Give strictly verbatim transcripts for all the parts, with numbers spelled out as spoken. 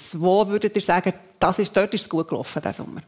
Schweiz. Wo würdet ihr sagen, das ist, dort ist es gut gelaufen diesen Sommer?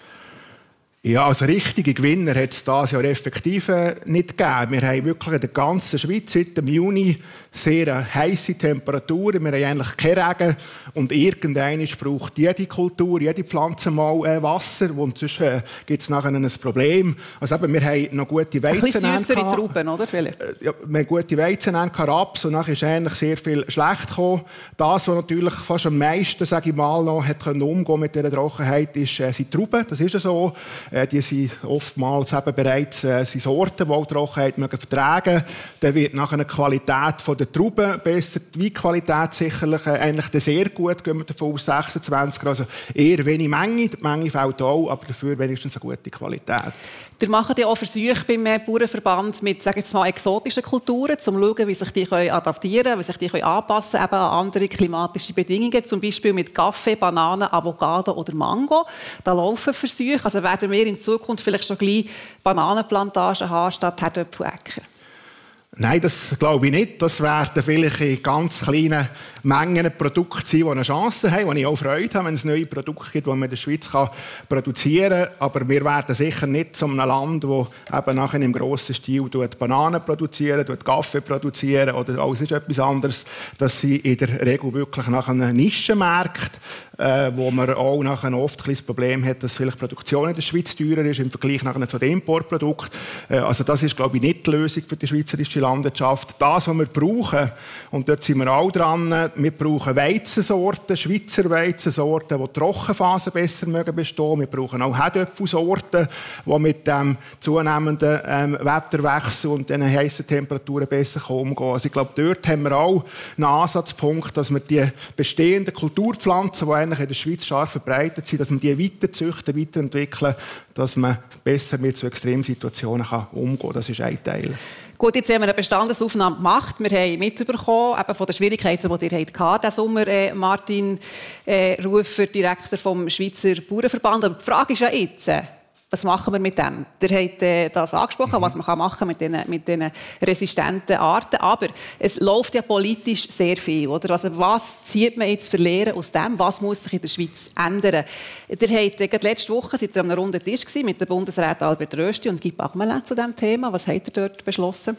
Ja, also richtige Gewinner hat es dieses Jahr effektiv nicht gegeben. Wir haben wirklich in der ganzen Schweiz seit dem Juni sehr heisse Temperaturen. Wir haben eigentlich keinen Regen. Und irgendwann braucht jede Kultur, jede Pflanze mal äh, Wasser. Und sonst äh, gibt es nachher ein Problem. Also eben, wir haben noch gute Weizen. Ein bisschen süssere Trauben, oder? Vielleicht? Ja, wir haben gute Weizen, Raps. Und nachher ist eigentlich sehr viel schlecht gekommen. Das, was natürlich fast am meisten, sage ich mal, noch hat können umgehen mit dieser Trockenheit, ist, äh, sind Trauben. Das ist ja so. Äh, die sind oftmals eben bereits äh, sind Sorten, die auch Trockenheit mögen vertragen. Dann wird nachher eine Qualität von der Trauben besser, die Weinqualität sicherlich äh, eigentlich sehr gut, gehen wir davon aus, sechsundzwanzig, also eher wenig Menge, die Menge fällt auch, aber dafür wenigstens eine gute Qualität. Ihr macht ja auch Versuche beim Bauernverband mit, sagen wir mal, exotischen Kulturen, um zu schauen, wie sich die adaptieren können, wie sich die anpassen können, eben an andere klimatische Bedingungen, zum Beispiel mit Kaffee, Bananen, Avocado oder Mango. Da laufen Versuche, also werden wir in Zukunft vielleicht schon gleich Bananenplantagen haben statt Herdöpfeläcker? Nein, das glaube ich nicht. Das werden vielleicht in ganz kleinen Mengen Produkte sein, die eine Chance haben, wo ich auch Freude habe, wenn es neue Produkte gibt, die man in der Schweiz kann produzieren kann. Aber wir werden sicher nicht zu einem Land, das eben nachher im grossen Stil Bananen produzieren, Kaffee produzieren oder alles ist etwas anderes. Das sind in der Regel wirklich nach einem Nischenmarkt, äh, wo man auch nachher oft ein das Problem hat, dass vielleicht die Produktion in der Schweiz teurer ist im Vergleich nachher zu den Importprodukten. Äh, also das ist, glaube ich, nicht die Lösung für die schweizerische Landwirtschaft. Das, was wir brauchen, und dort sind wir auch dran, wir brauchen Weizensorten, Schweizer Weizensorten, die die Trockenphase besser mögen bestehen. Wir brauchen auch Herdöpfelsorten, die mit dem zunehmenden ähm, Wetterwechsel und den heißen Temperaturen besser umgehen können. Also ich glaube, dort haben wir auch einen Ansatzpunkt, dass wir die bestehenden Kulturpflanzen, die eigentlich in der Schweiz stark verbreitet sind, dass wir die weiter züchten, weiterentwickeln, dass man besser mit so Extremsituationen umgehen kann. Das ist ein Teil. Gut, jetzt haben wir eine Bestandesaufnahme gemacht. Wir haben mitbekommen, eben von den Schwierigkeiten, die ihr hattet diesen Sommer, äh, Martin äh, Rufer, Direktor vom Schweizer Bauernverband. Und die Frage ist ja jetzt, äh, was machen wir mit dem? Ihr habt äh, das angesprochen, mhm. was man machen kann mit diesen mit den resistenten Arten. Aber es läuft ja politisch sehr viel. Oder? Also was zieht man jetzt für Lehren aus dem? Was muss sich in der Schweiz ändern? Ihr habt äh, letzte Woche seid ihr an einem runden Tisch gewesen, mit den Bundesräten Albert Rösti und Guy Parmelin zu diesem Thema. Was habt ihr dort beschlossen?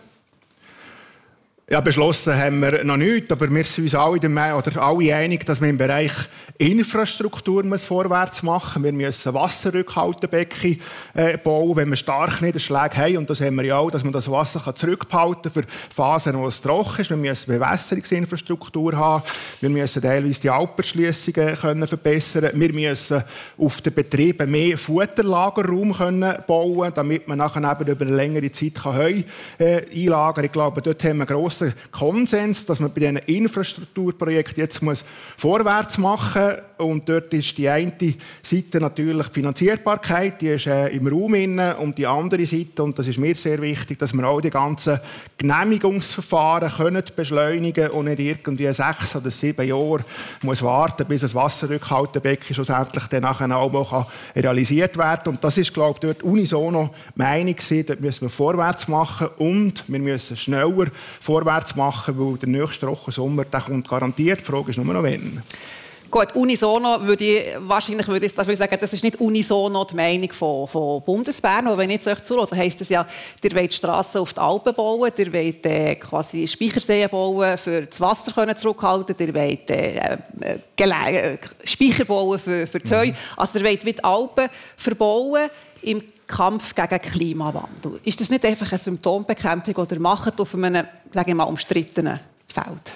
Ja, beschlossen haben wir noch nichts, aber wir sind uns alle, oder alle einig, dass wir im Bereich Infrastruktur vorwärts machen müssen. Wir müssen Wasserrückhaltebecken äh, bauen, wenn wir starke Niederschläge haben. Und das haben wir ja auch, dass man das Wasser kann zurückhalten kann für Phasen, wo es trocken ist. Wir müssen Bewässerungsinfrastruktur haben. Wir müssen teilweise die Alperschliessungen können verbessern. Wir müssen auf den Betrieben mehr Futterlagerraum können bauen, damit man nachher eben über eine längere Zeit kann Heu äh, einlagern kann. Ich glaube, dort haben wir einen grossen Konsens, dass man bei diesen Infrastrukturprojekten jetzt muss vorwärts machen muss. Und dort ist die eine Seite natürlich die Finanzierbarkeit, die ist äh, im Raum inne, und die andere Seite, und das ist mir sehr wichtig, dass wir auch die ganzen Genehmigungsverfahren können beschleunigen und nicht irgendwie sechs oder sieben Jahre muss warten, bis ein Wasserrückhaltebecken schlussendlich dann nachher auch mal realisiert werden kann. Und das ist, glaube ich, dort unisono Meinung gewesen, dort müssen wir vorwärts machen und wir müssen schneller vorwärts machen, weil der nächste Trockensommer, der kommt garantiert. Die Frage ist nur noch wann. Gut, unisono würde ich wahrscheinlich würde ich, das würde ich sagen, das ist nicht unisono die Meinung von, von Bundesbern. Aber wenn ich jetzt euch zuhöre, heisst das ja, ihr wollt Strassen auf die Alpen bauen, ihr wollt äh, quasi Speicherseen bauen, für das Wasser können zurückhalten, ihr wollt äh, äh, Speicher bauen für, für das Heu. Mhm. Also ihr wollt wie die Alpen verbauen im Kampf gegen Klimawandel. Ist das nicht einfach eine Symptombekämpfung, die ihr macht auf einem, sage ich mal, umstrittenen Feld?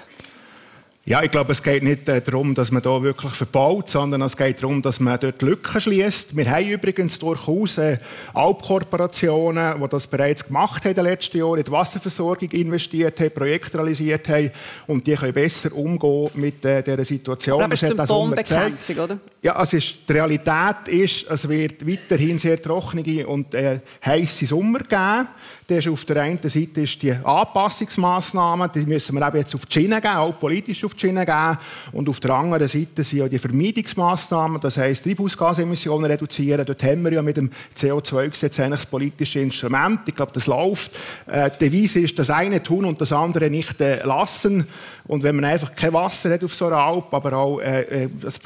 Ja, ich glaube, es geht nicht äh, darum, dass man da wirklich verbaut, sondern es geht darum, dass man dort Lücken schließt. Wir haben übrigens durchaus äh, Alpkorporationen, die das bereits gemacht haben in den letzten Jahren, in die Wasserversorgung investiert haben, Projekte realisiert haben, und die können besser umgehen mit äh, dieser Situation. Aber es ist Symptombekämpfung, oder? Ja, es ist, die Realität ist, es wird weiterhin sehr trockene und äh, heisse Sommer geben. Das ist auf der einen Seite ist die Anpassungsmaßnahmen, die müssen wir eben jetzt auf die Schiene geben, auch politisch auf die Schiene geben. Und auf der anderen Seite sind ja die Vermeidungsmaßnahmen, das heisst Treibhausgasemissionen reduzieren. Dort haben wir ja mit dem C O zwei Gesetz eigentlich das politische Instrument. Ich glaube, das läuft. Äh, die Devise ist, das eine tun und das andere nicht äh, lassen. Und wenn man einfach kein Wasser hat auf so einer Alp, aber auch äh, das